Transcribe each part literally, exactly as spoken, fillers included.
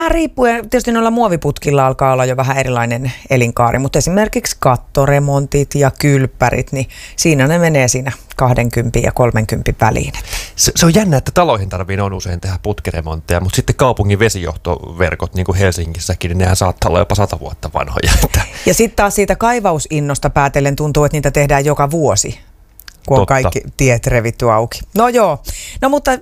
Riippuen, tietysti noilla muoviputkilla alkaa olla jo vähän erilainen elinkaari, mutta esimerkiksi kattoremontit ja kylppärit, niin siinä ne menee siinä kaksikymmentä ja kolmekymmentä väliin. Se, se on jännä, että taloihin tarvii on usein tehdä putkiremontteja, mutta sitten kaupungin vesijohtoverkot, niin kuin Helsingissäkin, niin nehän saattaa olla jopa sata vuotta vanhoja. Ja sitten taas siitä kaivausinnosta päätellen tuntuu, että niitä tehdään joka vuosi, kun on Totta. kaikki tiet revitty auki. No joo, no mutta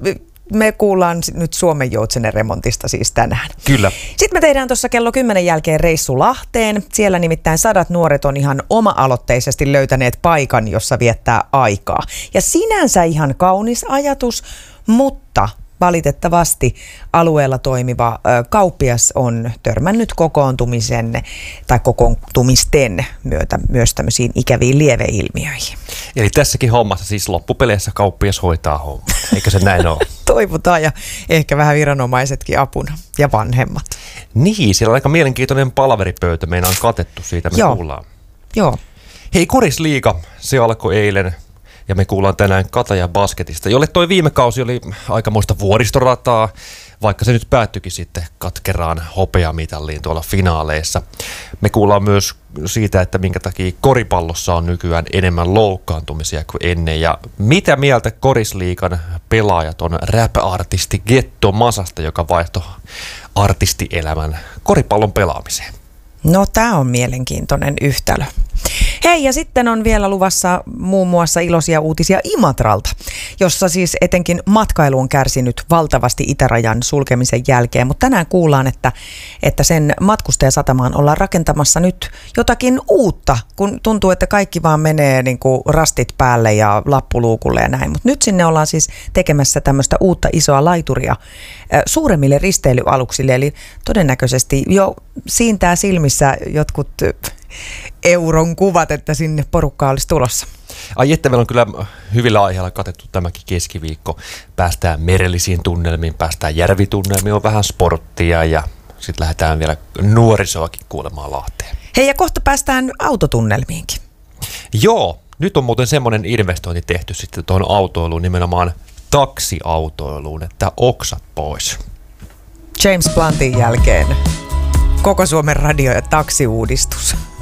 me kuullaan nyt Suomen Joutsenen remontista siis tänään. Kyllä. Sitten me tehdään tuossa kello kymmenen jälkeen reissu Lahteen. Siellä nimittäin sadat nuoret on ihan oma-aloitteisesti löytäneet paikan, jossa viettää aikaa. Ja sinänsä ihan kaunis ajatus, mutta valitettavasti alueella toimiva ö, kauppias on törmännyt kokoontumisen tai kokoontumisten myötä myös tämmöisiin ikäviin lieveilmiöihin. Eli tässäkin hommassa siis loppupeleissä kauppias hoitaa hommaa, eikö se näin ole? Toivotaan ja ehkä vähän viranomaisetkin apuna ja vanhemmat. Niin, siellä on aika mielenkiintoinen palaveripöytä, meillä on katettu siitä, me Joo. kuullaan. Joo. Hei, Korisliiga, se alkoi eilen ja me kuullaan tänään Katajan basketista, jolle toi viime kausi oli aikamoista vuoristorataa, vaikka se nyt päättyikin sitten katkeraan hopeamitalliin tuolla finaaleissa. Me kuullaan myös siitä, että minkä takia koripallossa on nykyään enemmän loukkaantumisia kuin ennen. Ja mitä mieltä Korisliigan pelaajat on rap-artisti Getto Masasta, joka vaihtoi artistielämän koripallon pelaamiseen? No tämä on mielenkiintoinen yhtälö. Hei, ja sitten on vielä luvassa muun muassa iloisia uutisia Imatralta, jossa siis etenkin matkailu on kärsinyt valtavasti itärajan sulkemisen jälkeen, mutta tänään kuullaan, että, että sen matkustajasatamaan ollaan rakentamassa nyt jotakin uutta, kun tuntuu, että kaikki vaan menee niin kuin rastit päälle ja lappuluukulle ja näin, mutta nyt sinne ollaan siis tekemässä tämmöistä uutta isoa laituria suuremmille risteilyaluksille, eli todennäköisesti jo siintää silmissä jotkut euron kuvat, että sinne porukkaa olisi tulossa. Ai että meillä on kyllä hyvillä aiheilla katettu tämäkin keskiviikko. Päästään merellisiin tunnelmiin, päästään järvitunnelmiin, on vähän sporttia ja sitten lähdetään vielä nuorisoakin kuulemaan Lahteen. Hei, ja kohta päästään autotunnelmiinkin. Joo, nyt on muuten semmoinen investointi tehty sitten tuohon autoiluun, nimenomaan taksiautoiluun, että oksat pois. James Bluntin jälkeen koko Suomen radio- ja taksiuudistus.